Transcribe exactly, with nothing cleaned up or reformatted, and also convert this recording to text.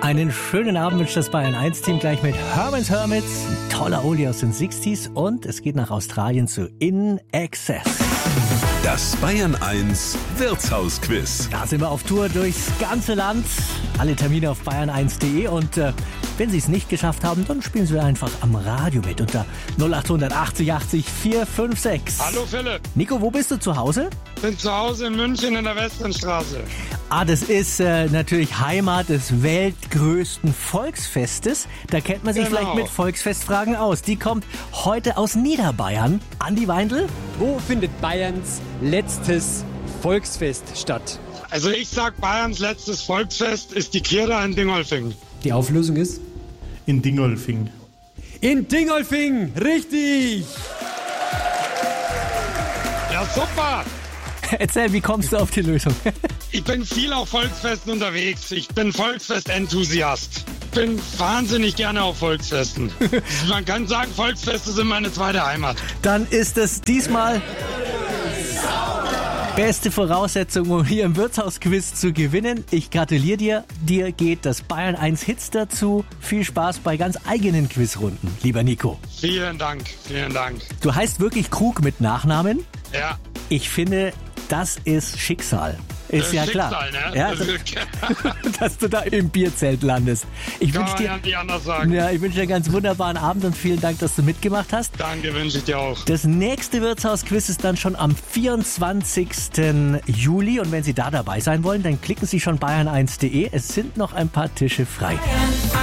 Einen schönen Abend wünscht das Bayern eins Team gleich mit Herman's Hermits. Ein toller Oldie aus den sechziger und es geht nach Australien zu In Excess. Das Bayern eins Wirtshausquiz. Da sind wir auf Tour durchs ganze Land. Alle Termine auf bayern eins punkt de und äh, wenn Sie es nicht geschafft haben, dann spielen Sie einfach am Radio mit unter null acht achtzig achtzig vier fünf sechs. Hallo Philipp. Nico, wo bist du zu Hause? Bin zu Hause in München in der Westernstraße. Ah, das ist äh, natürlich Heimat des weltgrößten Volksfestes. Da kennt man sich Genau. vielleicht mit Volksfestfragen aus. Die kommt heute aus Niederbayern. Andi Weindl? Wo findet Bayerns letztes Volksfest statt? Also ich sag, Bayerns letztes Volksfest ist die Kirche in Dingolfing. Die Auflösung ist? In Dingolfing. In Dingolfing! Richtig! Ja, super. Erzähl, wie kommst du auf die Lösung? Ich bin viel auf Volksfesten unterwegs. Ich bin Volksfest-Enthusiast. Ich bin wahnsinnig gerne auf Volksfesten. Man kann sagen, Volksfeste sind meine zweite Heimat. Dann ist es diesmal beste Voraussetzung, um hier im Wirtshausquiz zu gewinnen. Ich gratuliere dir. Dir geht das Bayern eins Hits dazu. Viel Spaß bei ganz eigenen Quizrunden, lieber Nico. Vielen Dank, vielen Dank. Du heißt wirklich Krug mit Nachnamen? Ja. Ich finde, das ist Schicksal. Ist Äh, ja Schicksal, klar. ne? Ja, Das ist- dass du da im Bierzelt landest. Ich Kann wünsche man dir, ja nicht anders sagen. ja, ich wünsche dir einen ganz wunderbaren Abend und vielen Dank, dass du mitgemacht hast. Danke, wünsche ich dir auch. Das nächste Wirtshausquiz ist dann schon am vierundzwanzigsten Juli und wenn Sie da dabei sein wollen, dann klicken Sie schon bayern eins punkt de. Es sind noch ein paar Tische frei.